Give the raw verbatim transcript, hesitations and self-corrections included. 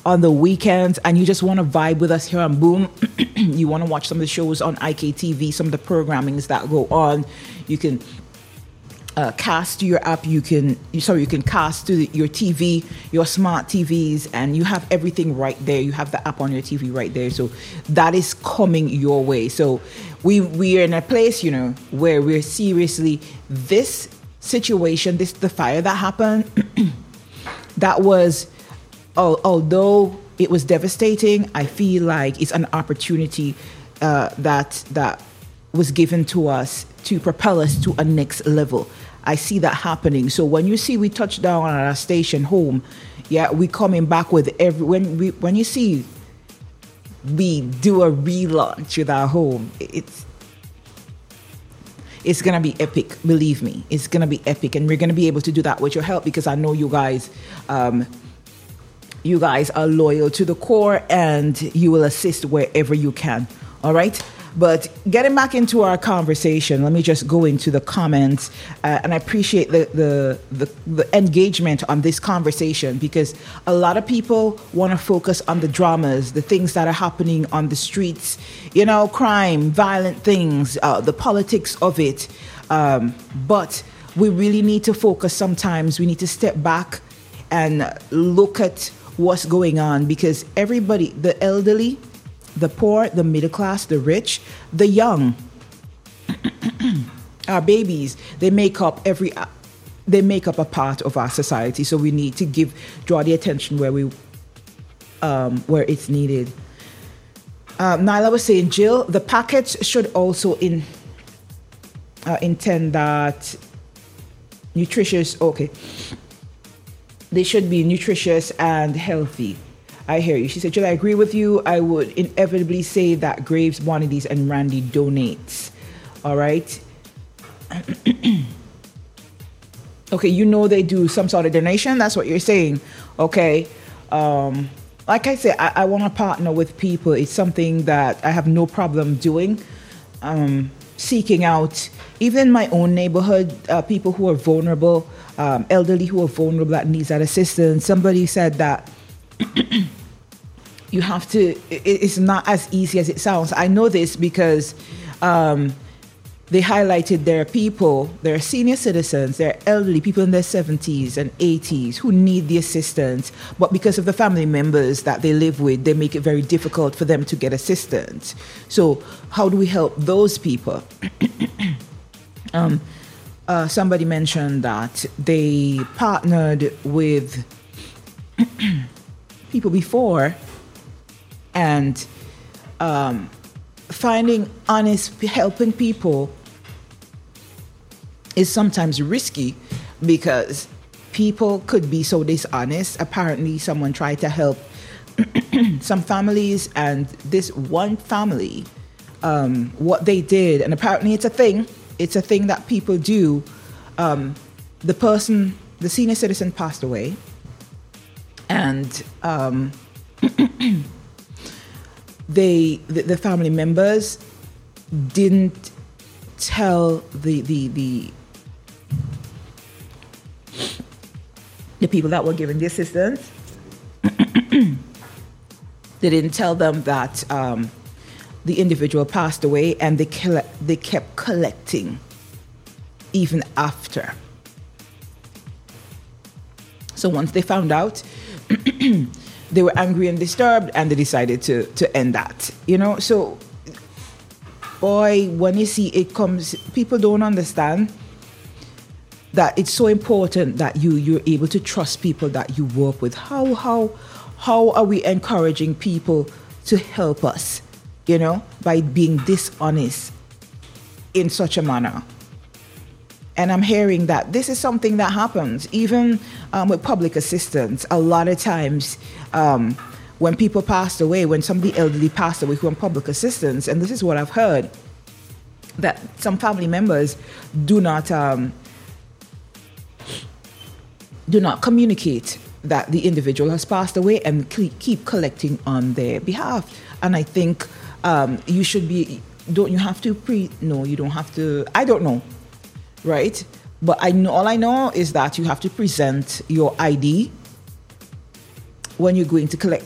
on the weekends and you just want to vibe with us here on Boom, you want to watch some of the shows on I K T V, some of the programmings that go on, you can uh, cast to your app, you can, sorry, you can cast to the, your T V, your smart T Vs, and you have everything right there. You have the app on your T V right there. So that is coming your way. So we, we are in a place, you know, where we're seriously, this situation, this, the fire that happened, that was, although it was devastating, I feel like it's an opportunity uh, that that was given to us to propel us to a next level. I see that happening. So when you see we touch down on our station home, yeah, we coming back with every when we when you see we do a relaunch with our home, it's it's gonna be epic. Believe me, it's gonna be epic, and we're gonna be able to do that with your help because I know you guys. Um, You guys are loyal to the core and you will assist wherever you can. All right. But getting back into our conversation, let me just go into the comments. Uh, and I appreciate the, the, the, the engagement on this conversation because a lot of people want to focus on the dramas, the things that are happening on the streets, you know, crime, violent things, uh, the politics of it. Um, but we really need to focus sometimes. We need to step back and look at what's going on because everybody, the elderly, the poor, the middle class, the rich, the young, our babies, they make up every, they make up a part of our society. So we need to give, draw the attention where we, um, where it's needed. Uh, Nyla was saying, Jill, the packets should also in, uh, intend that nutritious, okay. They should be nutritious and healthy. I hear you. She said, Jill, I agree with you. I would inevitably say that Graves wanted these and Randy donates. All right. Okay, you know they do some sort of donation. That's what you're saying. Okay. Um, like I said, I, I want to partner with people. It's something that I have no problem doing. Um, seeking out, even in my own neighborhood, uh, people who are vulnerable, um, elderly who are vulnerable that needs that assistance. Somebody said that you have to, it, it's not as easy as it sounds. I know this because um, they highlighted there are people, there are senior citizens, there are elderly people in their seventies and eighties who need the assistance, but because of the family members that they live with, they make it very difficult for them to get assistance. So how do we help those people? um, uh, somebody mentioned that they partnered with people before and um, finding honest, helping people is sometimes risky because people could be so dishonest. Apparently, someone tried to help some families, and this one family, um, what they did, and apparently it's a thing, it's a thing that people do. Um, the person, the senior citizen passed away, and um, they, the, the family members didn't tell the the the the people that were giving the assistance. They didn't tell them that um, the individual passed away, and they collect, they kept collecting even after. So once they found out, they were angry and disturbed, and they decided to to end that. You know, so boy, when you see it comes, people don't understand that it's so important that you you're able to trust people that you work with. How how how are we encouraging people to help us, you know, by being dishonest in such a manner? And I'm hearing that this is something that happens even um, with public assistance. A lot of times um, when people passed away, when somebody elderly passed away from public assistance, and this is what I've heard, that some family members do not um, do not communicate that the individual has passed away and keep collecting on their behalf. And I think um, you should be, don't you have to pre, no, you don't have to, I don't know, right? But I know, all I know is that you have to present your I D when you're going to collect